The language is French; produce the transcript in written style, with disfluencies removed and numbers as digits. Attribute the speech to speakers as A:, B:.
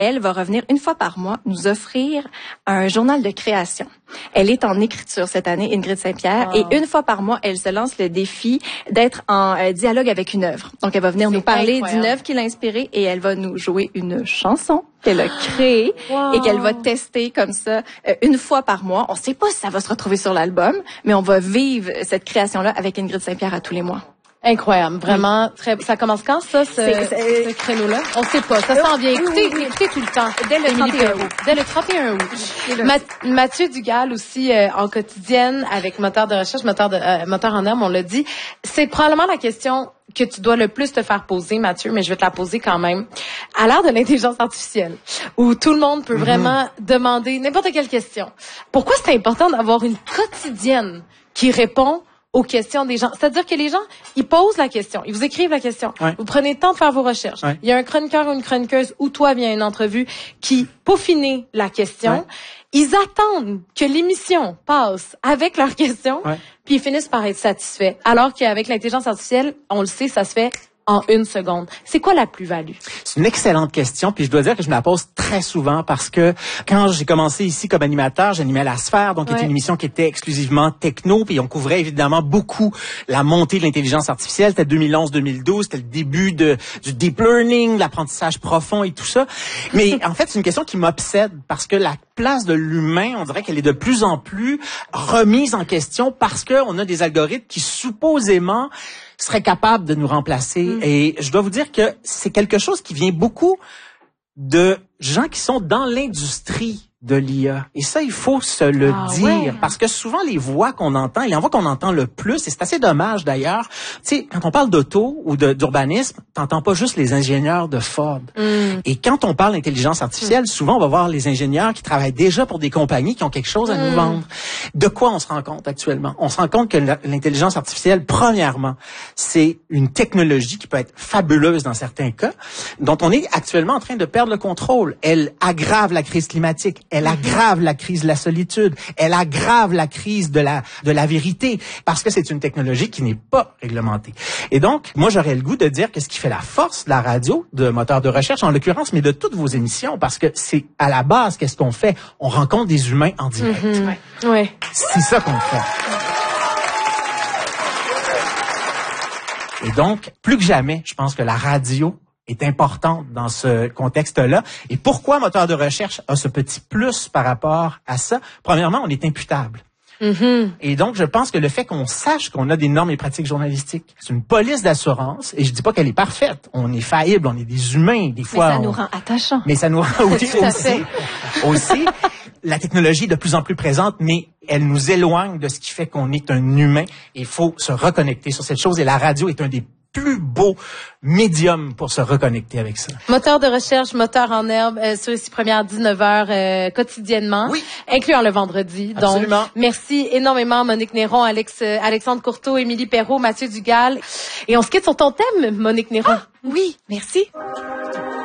A: Elle va revenir une fois par mois nous offrir un journal de création. Elle est en écriture cette année, Ingrid Saint-Pierre, et une fois par mois, elle se lance le défi d'être en dialogue avec une œuvre. Donc, elle va venir nous parler d'une œuvre qui l'a inspirée et elle va nous jouer une chanson qu'elle a créée et qu'elle va tester comme ça une fois par mois. On ne sait pas si ça va se retrouver sur l'album, mais on va vivre cette création-là avec Ingrid Saint-Pierre à tous les mois.
B: Incroyable, vraiment. Très. Ça commence quand ça, ce créneau-là? On sait pas. Ça s'en vient. Écoutez tout le temps.
A: Dès le 31 août.
B: Dès le 31 août. Mathieu Dugal aussi en quotidienne avec moteur de recherche, moteur en herbe, on l'a dit. C'est probablement la question que tu dois le plus te faire poser, Mathieu, mais je vais te la poser quand même. À l'ère de l'intelligence artificielle, où tout le monde peut vraiment demander n'importe quelle question, pourquoi c'est important d'avoir une quotidienne qui répond aux questions des gens? C'est-à-dire que les gens, ils posent la question, ils vous écrivent la question, vous prenez le temps de faire vos recherches. Il y a un chroniqueur ou une chroniqueuse ou toi via une entrevue qui peaufine la question. Ils attendent que l'émission passe avec leurs questions, puis ils finissent par être satisfaits. Alors qu'avec l'intelligence artificielle, on le sait, ça se fait en 1 seconde. C'est quoi la plus-value?
C: C'est une excellente question, puis je dois dire que je me la pose très souvent parce que quand j'ai commencé ici comme animateur, j'animais La Sphère, donc c'était une émission qui était exclusivement techno, puis on couvrait évidemment beaucoup la montée de l'intelligence artificielle. C'était 2011-2012, c'était le début du deep learning, l'apprentissage profond et tout ça. Mais en fait, c'est une question qui m'obsède parce que la place de l'humain, on dirait qu'elle est de plus en plus remise en question parce que on a des algorithmes qui supposément serait capable de nous remplacer. Et je dois vous dire que c'est quelque chose qui vient beaucoup de gens qui sont dans l'industrie de l'IA. Et ça, il faut se le dire. Parce que souvent, les voix qu'on entend, les voix qu'on entend le plus, et c'est assez dommage d'ailleurs, tu sais, quand on parle d'auto ou d'urbanisme, t'entends pas juste les ingénieurs de Ford. Et quand on parle d'intelligence artificielle, souvent, on va voir les ingénieurs qui travaillent déjà pour des compagnies qui ont quelque chose à nous vendre. De quoi on se rend compte actuellement? On se rend compte que l'intelligence artificielle, premièrement, c'est une technologie qui peut être fabuleuse dans certains cas, dont on est actuellement en train de perdre le contrôle. Elle aggrave la crise climatique. Elle aggrave la crise de la solitude. Elle aggrave la crise de la vérité parce que c'est une technologie qui n'est pas réglementée. Et donc, moi, j'aurais le goût de dire que ce qui fait la force de la radio, de moteur de recherche en l'occurrence, mais de toutes vos émissions, parce que c'est à la base, qu'est-ce qu'on fait? On rencontre des humains en direct. C'est ça qu'on fait. Et donc, plus que jamais, je pense que la radio est importante dans ce contexte-là. Et pourquoi moteur de recherche a ce petit plus par rapport à ça? Premièrement, on est imputable. Et donc, je pense que le fait qu'on sache qu'on a des normes et pratiques journalistiques, c'est une police d'assurance, et je dis pas qu'elle est parfaite. On est faillible, on est des humains, des fois.
A: Mais ça nous rend attachants.
C: Mais ça nous rend aussi. La technologie est de plus en plus présente, mais elle nous éloigne de ce qui fait qu'on est un humain. Il faut se reconnecter sur cette chose, et la radio est un des plus beau médium pour se reconnecter avec ça.
B: Moteur de recherche, moteur en herbe, sur ici première 19h quotidiennement, incluant le vendredi.
C: Absolument.
B: Donc, merci énormément Monique Néron, Alexandre Courteau, Émilie Perrault, Mathieu Dugal. Et on se quitte sur ton thème, Monique Néron.
A: Oui, merci.